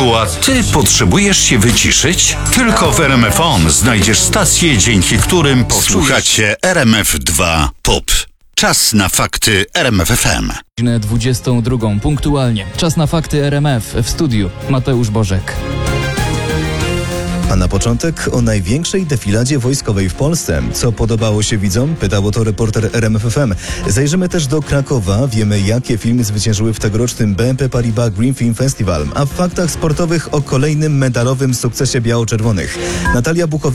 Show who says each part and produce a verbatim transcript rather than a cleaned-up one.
Speaker 1: Tomku, a ty potrzebujesz się wyciszyć? Tylko w R M F On znajdziesz stacje, dzięki którym
Speaker 2: Słuchacie R M F dwa Pop. Czas na fakty R M F F M.
Speaker 3: Godzinę dwudziestą drugą punktualnie. Czas na fakty R M F w studiu. Mateusz Bożek.
Speaker 4: A na początek o największej defiladzie wojskowej w Polsce. Co podobało się widzom? Pytał o to reporter R M F F M. Zajrzymy też do Krakowa. Wiemy, jakie filmy zwyciężyły w tegorocznym B N P Paribas Green Film Festival. A w faktach sportowych o kolejnym medalowym sukcesie biało-czerwonych. Natalia Buchowicz